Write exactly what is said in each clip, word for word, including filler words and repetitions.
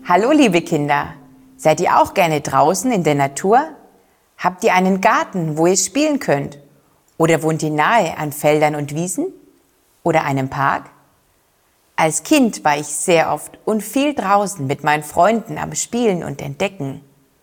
Hallo liebe Kinder, seid ihr auch gerne draußen in der Natur? Habt ihr einen Garten, wo ihr spielen könnt? Oder wohnt ihr nahe an Feldern und Wiesen? Oder einem Park? Als Kind war ich sehr oft und viel draußen mit meinen Freunden am Spielen und Entdecken.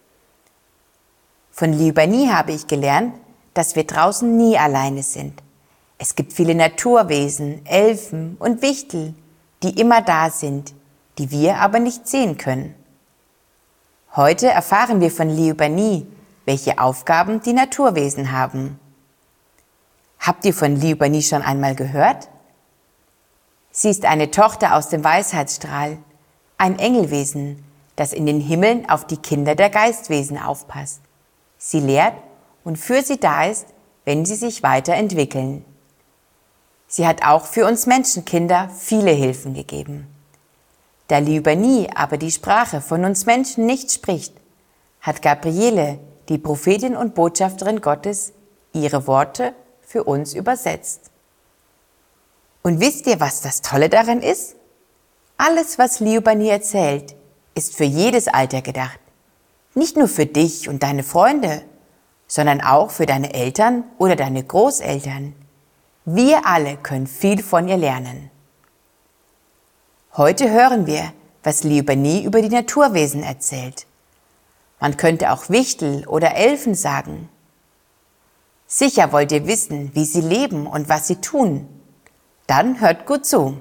Von Liubani habe ich gelernt, dass wir draußen nie alleine sind. Es gibt viele Naturwesen, Elfen und Wichtel, die immer da sind, die wir aber nicht sehen können. Heute erfahren wir von Liubani, welche Aufgaben die Naturwesen haben. Habt ihr von Liubani schon einmal gehört? Sie ist eine Tochter aus dem Weisheitsstrahl, ein Engelwesen, das in den Himmeln auf die Kinder der Geistwesen aufpasst. Sie lehrt und für sie da ist, wenn sie sich weiterentwickeln. Sie hat auch für uns Menschenkinder viele Hilfen gegeben. Da Liubani aber die Sprache von uns Menschen nicht spricht, hat Gabriele, die Prophetin und Botschafterin Gottes, ihre Worte für uns übersetzt. Und wisst ihr, was das Tolle daran ist? Alles, was Liubani erzählt, ist für jedes Alter gedacht. Nicht nur für dich und deine Freunde, sondern auch für deine Eltern oder deine Großeltern. Wir alle können viel von ihr lernen. Heute hören wir, was Liubani über die Naturwesen erzählt. Man könnte auch Wichtel oder Elfen sagen. Sicher wollt ihr wissen, wie sie leben und was sie tun. Dann hört gut zu.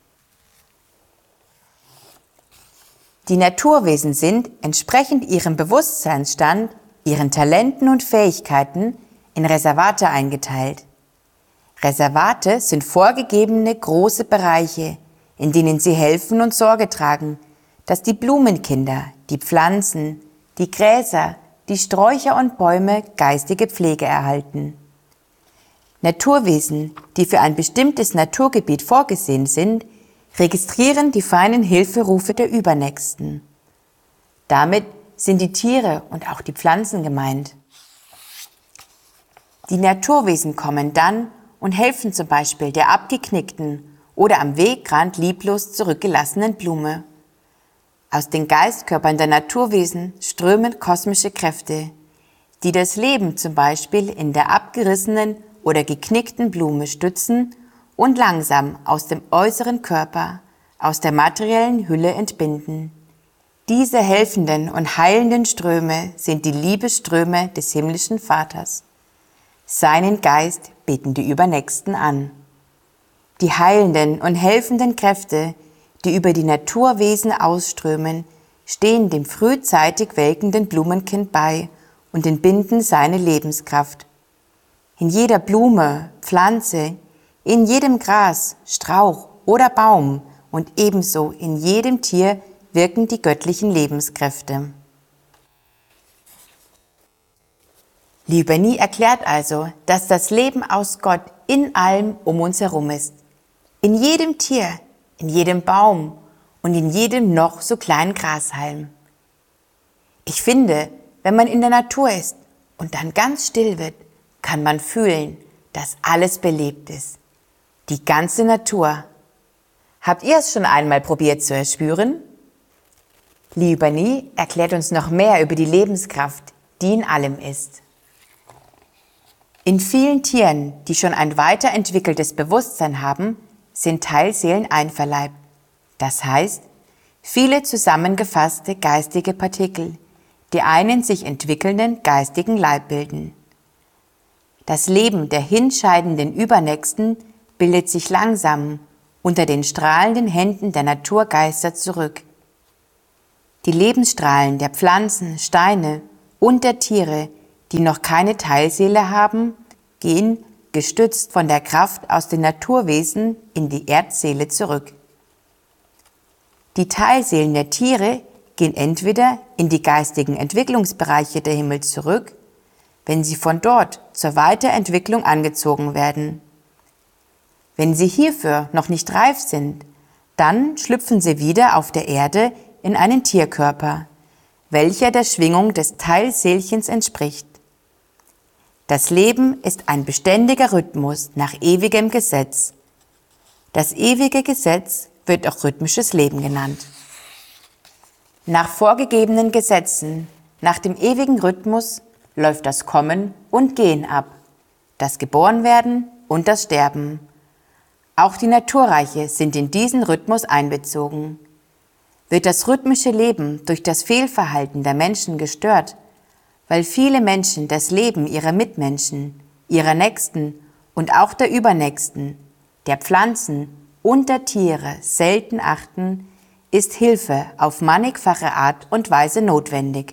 Die Naturwesen sind, entsprechend ihrem Bewusstseinsstand, ihren Talenten und Fähigkeiten, in Reservate eingeteilt. Reservate sind vorgegebene große Bereiche, in denen sie helfen und Sorge tragen, dass die Blumenkinder, die Pflanzen, die Gräser, die Sträucher und Bäume geistige Pflege erhalten. Naturwesen, die für ein bestimmtes Naturgebiet vorgesehen sind, registrieren die feinen Hilferufe der Übernächsten. Damit sind die Tiere und auch die Pflanzen gemeint. Die Naturwesen kommen dann und helfen zum Beispiel der abgeknickten oder am Wegrand lieblos zurückgelassenen Blume. Aus den Geistkörpern der Naturwesen strömen kosmische Kräfte, die das Leben zum Beispiel in der abgerissenen oder geknickten Blume stützen und langsam aus dem äußeren Körper, aus der materiellen Hülle entbinden. Diese helfenden und heilenden Ströme sind die Liebesströme des himmlischen Vaters. Seinen Geist beten die Übernächsten an. Die heilenden und helfenden Kräfte, die über die Naturwesen ausströmen, stehen dem frühzeitig welkenden Blumenkind bei und entbinden seine Lebenskraft. In jeder Blume, Pflanze, in jedem Gras, Strauch oder Baum und ebenso in jedem Tier wirken die göttlichen Lebenskräfte. Liubani erklärt also, dass das Leben aus Gott in allem um uns herum ist. In jedem Tier, in jedem Baum und in jedem noch so kleinen Grashalm. Ich finde, wenn man in der Natur ist und dann ganz still wird, kann man fühlen, dass alles belebt ist. Die ganze Natur. Habt ihr es schon einmal probiert zu erspüren? Liubani erklärt uns noch mehr über die Lebenskraft, die in allem ist. In vielen Tieren, die schon ein weiterentwickeltes Bewusstsein haben, sind Teilseelen einverleibt. Das heißt, viele zusammengefasste geistige Partikel, die einen sich entwickelnden geistigen Leib bilden. Das Leben der hinscheidenden Übernächsten bildet sich langsam unter den strahlenden Händen der Naturgeister zurück. Die Lebensstrahlen der Pflanzen, Steine und der Tiere, die noch keine Teilseele haben, gehen gestützt von der Kraft aus den Naturwesen in die Erdseele zurück. Die Teilseelen der Tiere gehen entweder in die geistigen Entwicklungsbereiche der Himmel zurück, wenn sie von dort zur Weiterentwicklung angezogen werden. Wenn sie hierfür noch nicht reif sind, dann schlüpfen sie wieder auf der Erde in einen Tierkörper, welcher der Schwingung des Teilseelchens entspricht. Das Leben ist ein beständiger Rhythmus nach ewigem Gesetz. Das ewige Gesetz wird auch rhythmisches Leben genannt. Nach vorgegebenen Gesetzen, nach dem ewigen Rhythmus läuft das Kommen und Gehen ab, das Geborenwerden und das Sterben. Auch die Naturreiche sind in diesen Rhythmus einbezogen. Wird das rhythmische Leben durch das Fehlverhalten der Menschen gestört, weil viele Menschen das Leben ihrer Mitmenschen, ihrer Nächsten und auch der Übernächsten, der Pflanzen und der Tiere selten achten, ist Hilfe auf mannigfache Art und Weise notwendig.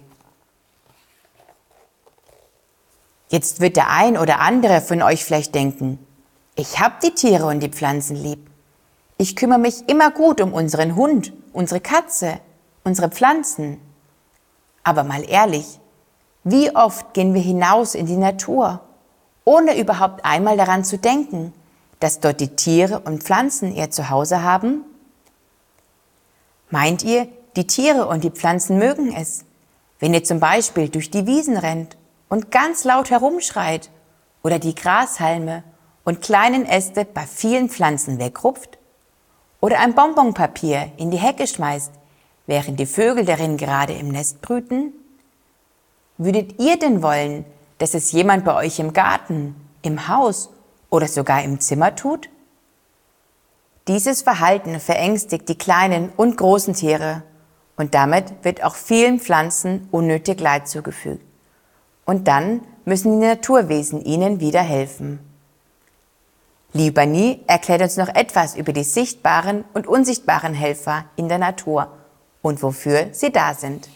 Jetzt wird der ein oder andere von euch vielleicht denken, ich habe die Tiere und die Pflanzen lieb. Ich kümmere mich immer gut um unseren Hund, unsere Katze, unsere Pflanzen. Aber mal ehrlich, wie oft gehen wir hinaus in die Natur, ohne überhaupt einmal daran zu denken, dass dort die Tiere und Pflanzen ihr Zuhause haben? Meint ihr, die Tiere und die Pflanzen mögen es, wenn ihr zum Beispiel durch die Wiesen rennt und ganz laut herumschreit oder die Grashalme und kleinen Äste bei vielen Pflanzen wegrupft? Oder ein Bonbonpapier in die Hecke schmeißt, während die Vögel darin gerade im Nest brüten? Würdet ihr denn wollen, dass es jemand bei euch im Garten, im Haus oder sogar im Zimmer tut? Dieses Verhalten verängstigt die kleinen und großen Tiere und damit wird auch vielen Pflanzen unnötig Leid zugefügt. Und dann müssen die Naturwesen ihnen wieder helfen. Liebani erklärt uns noch etwas über die sichtbaren und unsichtbaren Helfer in der Natur und wofür sie da sind.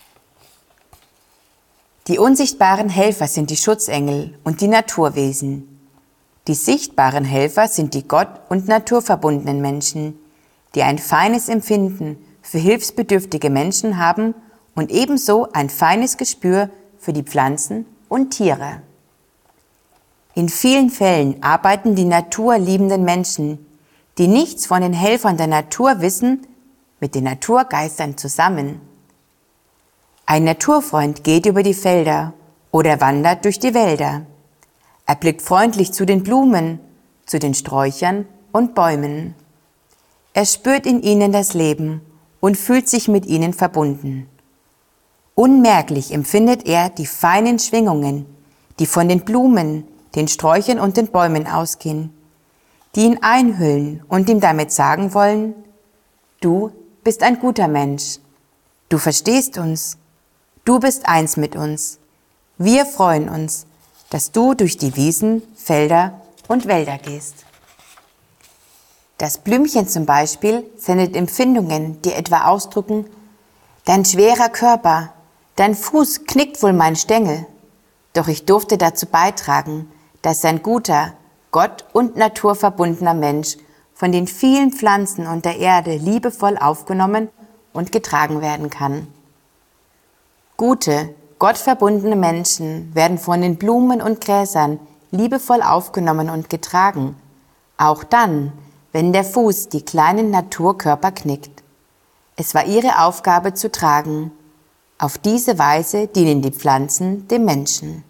Die unsichtbaren Helfer sind die Schutzengel und die Naturwesen. Die sichtbaren Helfer sind die Gott- und naturverbundenen Menschen, die ein feines Empfinden für hilfsbedürftige Menschen haben und ebenso ein feines Gespür für die Pflanzen und Tiere. In vielen Fällen arbeiten die naturliebenden Menschen, die nichts von den Helfern der Natur wissen, mit den Naturgeistern zusammen. Ein Naturfreund geht über die Felder oder wandert durch die Wälder. Er blickt freundlich zu den Blumen, zu den Sträuchern und Bäumen. Er spürt in ihnen das Leben und fühlt sich mit ihnen verbunden. Unmerklich empfindet er die feinen Schwingungen, die von den Blumen, den Sträuchern und den Bäumen ausgehen, die ihn einhüllen und ihm damit sagen wollen, du bist ein guter Mensch, du verstehst uns, du bist eins mit uns, wir freuen uns, dass du durch die Wiesen, Felder und Wälder gehst. Das Blümchen zum Beispiel sendet Empfindungen, die etwa ausdrücken, dein schwerer Körper, dein Fuß knickt wohl mein Stängel, doch ich durfte dazu beitragen, dass ein guter, Gott- und naturverbundener Mensch von den vielen Pflanzen und der Erde liebevoll aufgenommen und getragen werden kann. Gute, gottverbundene Menschen werden von den Blumen und Gräsern liebevoll aufgenommen und getragen, auch dann, wenn der Fuß die kleinen Naturkörper knickt. Es war ihre Aufgabe zu tragen. Auf diese Weise dienen die Pflanzen dem Menschen.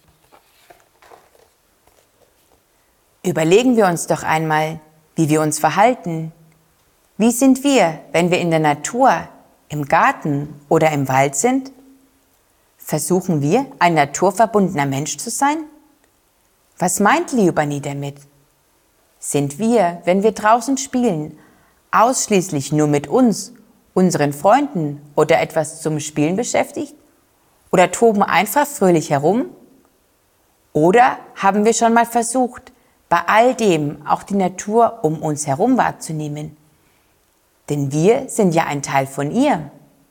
Überlegen wir uns doch einmal, wie wir uns verhalten. Wie sind wir, wenn wir in der Natur, im Garten oder im Wald sind? Versuchen wir, ein naturverbundener Mensch zu sein? Was meint Liubani damit? Sind wir, wenn wir draußen spielen, ausschließlich nur mit uns, unseren Freunden oder etwas zum Spielen beschäftigt? Oder toben einfach fröhlich herum? Oder haben wir schon mal versucht, bei all dem auch die Natur um uns herum wahrzunehmen? Denn wir sind ja ein Teil von ihr.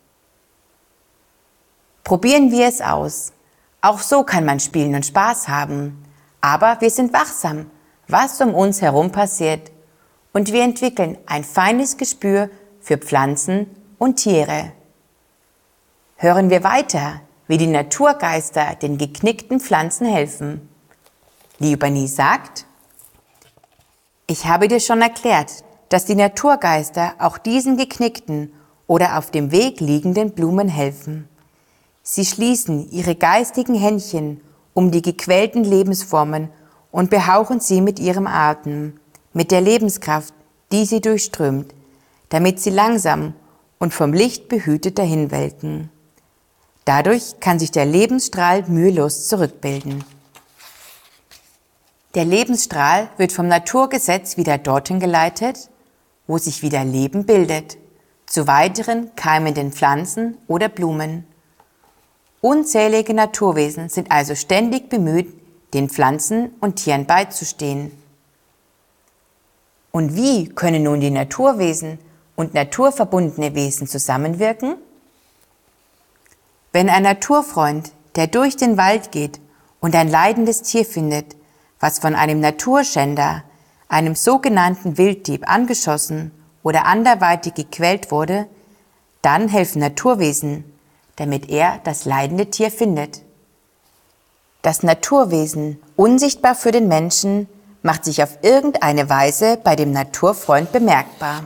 Probieren wir es aus. Auch so kann man spielen und Spaß haben. Aber wir sind wachsam, was um uns herum passiert. Und wir entwickeln ein feines Gespür für Pflanzen und Tiere. Hören wir weiter, wie die Naturgeister den geknickten Pflanzen helfen. Liubani sagt, ich habe dir schon erklärt, dass die Naturgeister auch diesen geknickten oder auf dem Weg liegenden Blumen helfen. Sie schließen ihre geistigen Händchen um die gequälten Lebensformen und behauchen sie mit ihrem Atem, mit der Lebenskraft, die sie durchströmt, damit sie langsam und vom Licht behütet dahinwelken. Dadurch kann sich der Lebensstrahl mühelos zurückbilden. Der Lebensstrahl wird vom Naturgesetz wieder dorthin geleitet, wo sich wieder Leben bildet, zu weiteren keimenden Pflanzen oder Blumen. Unzählige Naturwesen sind also ständig bemüht, den Pflanzen und Tieren beizustehen. Und wie können nun die Naturwesen und naturverbundene Wesen zusammenwirken? Wenn ein Naturfreund, der durch den Wald geht und ein leidendes Tier findet, was von einem Naturschänder, einem sogenannten Wilddieb, angeschossen oder anderweitig gequält wurde, dann helfen Naturwesen, damit er das leidende Tier findet. Das Naturwesen, unsichtbar für den Menschen, macht sich auf irgendeine Weise bei dem Naturfreund bemerkbar.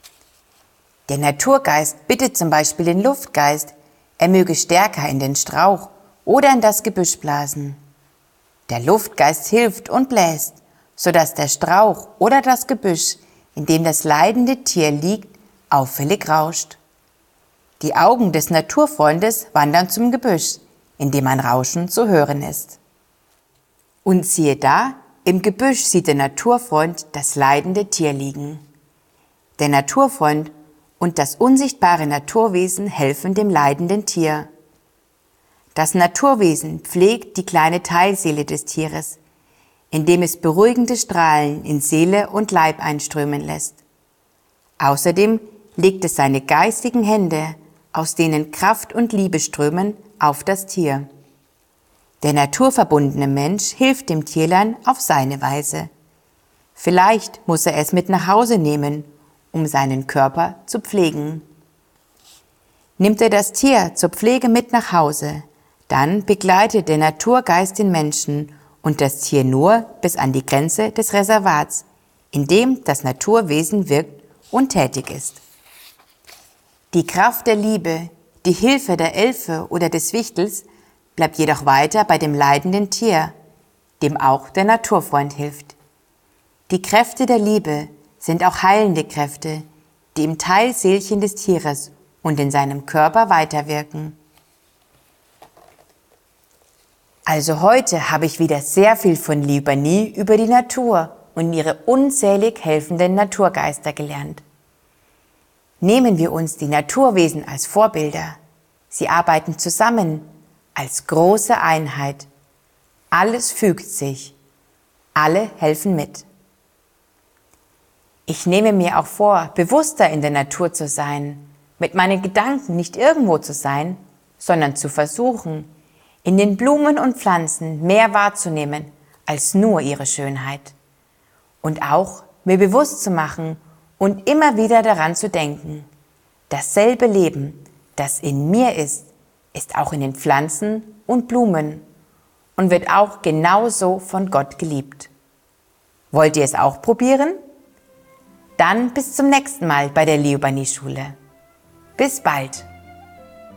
Der Naturgeist bittet zum Beispiel den Luftgeist, er möge stärker in den Strauch oder in das Gebüsch blasen. Der Luftgeist hilft und bläst, sodass der Strauch oder das Gebüsch, in dem das leidende Tier liegt, auffällig rauscht. Die Augen des Naturfreundes wandern zum Gebüsch, in dem ein Rauschen zu hören ist. Und siehe da, im Gebüsch sieht der Naturfreund das leidende Tier liegen. Der Naturfreund und das unsichtbare Naturwesen helfen dem leidenden Tier. Das Naturwesen pflegt die kleine Teilseele des Tieres, indem es beruhigende Strahlen in Seele und Leib einströmen lässt. Außerdem legt es seine geistigen Hände, aus denen Kraft und Liebe strömen, auf das Tier. Der naturverbundene Mensch hilft dem Tierlein auf seine Weise. Vielleicht muss er es mit nach Hause nehmen, um seinen Körper zu pflegen. Nimmt er das Tier zur Pflege mit nach Hause, dann begleitet der Naturgeist den Menschen und das Tier nur bis an die Grenze des Reservats, in dem das Naturwesen wirkt und tätig ist. Die Kraft der Liebe, die Hilfe der Elfe oder des Wichtels bleibt jedoch weiter bei dem leidenden Tier, dem auch der Naturfreund hilft. Die Kräfte der Liebe sind auch heilende Kräfte, die im Teilseelchen des Tieres und in seinem Körper weiterwirken. Also heute habe ich wieder sehr viel von Liubanij über die Natur und ihre unzählig helfenden Naturgeister gelernt. Nehmen wir uns die Naturwesen als Vorbilder. Sie arbeiten zusammen als große Einheit. Alles fügt sich. Alle helfen mit. Ich nehme mir auch vor, bewusster in der Natur zu sein, mit meinen Gedanken nicht irgendwo zu sein, sondern zu versuchen, in den Blumen und Pflanzen mehr wahrzunehmen als nur ihre Schönheit. Und auch mir bewusst zu machen und immer wieder daran zu denken, dasselbe Leben, das in mir ist, ist auch in den Pflanzen und Blumen und wird auch genauso von Gott geliebt. Wollt ihr es auch probieren? Dann bis zum nächsten Mal bei der Liubanij-Schule. Bis bald!